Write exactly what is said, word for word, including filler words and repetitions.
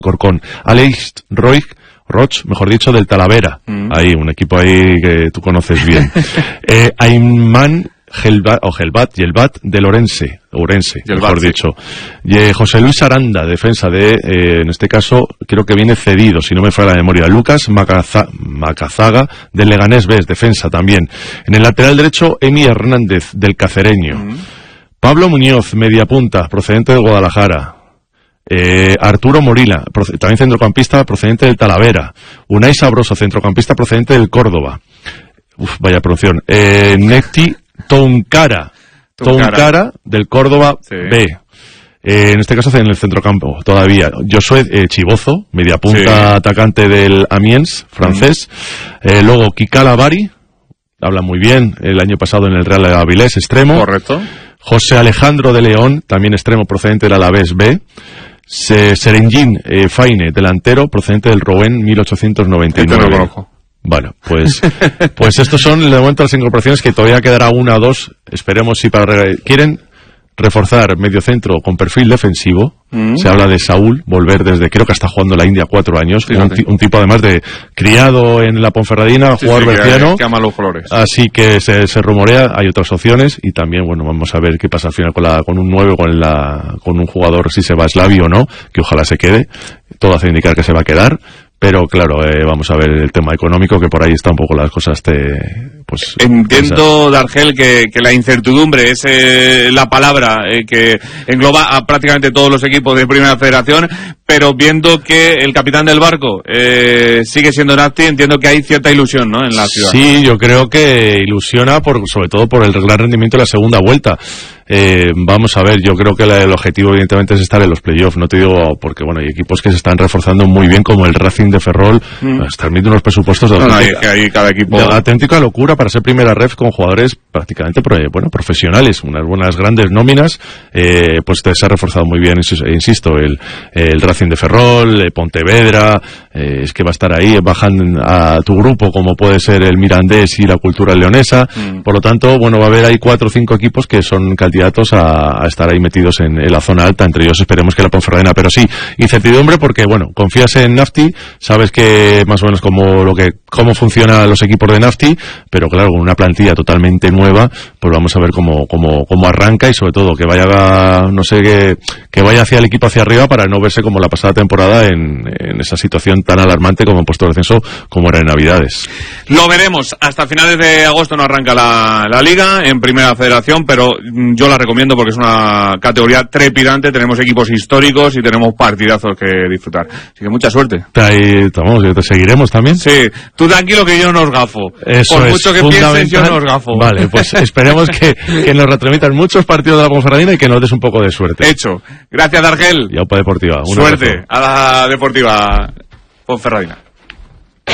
Corcón. Alex Roig, Roch, mejor dicho, del Talavera. Mm. Ahí, un equipo ahí que tú conoces bien. eh, Ayman Gelbat, o Gelbat, Gelbat del Orense, Ourense, Gelbat, mejor sí. dicho. Y, eh, José Luis Aranda, defensa de, eh, en este caso, creo que viene cedido, si no me falla la memoria. Lucas Macaza, Macazaga del Leganés B, defensa también. En el lateral derecho, Emi Hernández del Cacereño. Mm. Pablo Muñoz, media punta, procedente de Guadalajara. Eh, Arturo Morila, también centrocampista, procedente del Talavera. Unai Sabroso, centrocampista, procedente del Córdoba. Uf, vaya producción. Eh, Necti Tonkara, Tonkara del Córdoba sí. B. Eh, en este caso en el centrocampo todavía. Josué eh, Chibozo, media punta sí. atacante del Amiens, francés. Mm. Eh, luego Kikala Bari, habla muy bien, el año pasado en el Real Avilés, extremo. Correcto. José Alejandro de León, también extremo, procedente del Alavés B. Se, Serengin eh, Faine, delantero, procedente del Rouen mil ochocientos noventa y nueve. Este no lo conozco. Bueno, pues pues estos son de momento las incorporaciones, que todavía quedará una o dos. Esperemos si para quieren reforzar mediocentro con perfil defensivo. Mm. Se habla de Saúl, volver desde, creo que está jugando en la India cuatro años. Sí, un, sí. un tipo además de criado en la Ponferradina, sí, jugador sí, berciano. Que ama los colores. Así que se, se rumorea, hay otras opciones y también, bueno, vamos a ver qué pasa al final con la con un nueve, con la con un jugador, si se va a Slavia o no, que ojalá se quede. Todo hace indicar que se va a quedar. Pero claro, eh, vamos a ver el tema económico, que por ahí está un poco las cosas. Te, pues Entiendo, esa... Dargel, que, que la incertidumbre es eh, la palabra eh, que engloba a prácticamente todos los equipos de Primera Federación, pero viendo que el capitán del barco eh, sigue siendo Nafti, entiendo que hay cierta ilusión, ¿no?, en la ciudad. Sí, yo creo que ilusiona, por, sobre todo por el gran rendimiento de la segunda vuelta. Eh, vamos a ver, yo creo que la, el objetivo evidentemente es estar en los playoffs, no te digo porque, bueno, hay equipos que se están reforzando muy bien, como el Racing de Ferrol, mm. están viendo unos presupuestos de no, no, hay, hay cada equipo de auténtica locura para ser primera ref, con jugadores prácticamente bueno, profesionales, unas buenas grandes nóminas. Eh, pues se ha reforzado muy bien, insisto, el, el Racing de Ferrol, el Pontevedra, eh, es que va a estar ahí, bajan a tu grupo como puede ser el Mirandés y la Cultura Leonesa. Mm. Por lo tanto, bueno, va a haber ahí cuatro o cinco equipos que son candidatos A, a estar ahí metidos en, en la zona alta, entre ellos esperemos que la Ponferradina. Pero sí, incertidumbre porque, bueno, confías en Nafti, sabes que más o menos cómo, lo que, cómo funcionan los equipos de Nafti, pero claro, con una plantilla totalmente nueva, pues vamos a ver cómo, cómo, cómo arranca, y sobre todo que vaya, no sé, que, que vaya hacia el equipo hacia arriba, para no verse como la pasada temporada en, en esa situación tan alarmante como en puesto de descenso como era en Navidades. Lo veremos, hasta finales de agosto no arranca la, la Liga en Primera Federación, pero yo la recomiendo porque es una categoría trepidante, tenemos equipos históricos y tenemos partidazos que disfrutar. Así que mucha suerte. Ahí estamos, te seguiremos también. Sí, tú tranquilo que yo no os gafo. Eso Por es mucho que pienses, yo no os gafo. Vale, pues esperemos que, que nos retransmitan muchos partidos de la Ponferradina y que nos des un poco de suerte. Hecho. Gracias, Dargel. Y Aupa Deportiva. Suerte abrazo. A la Deportiva Ponferradina.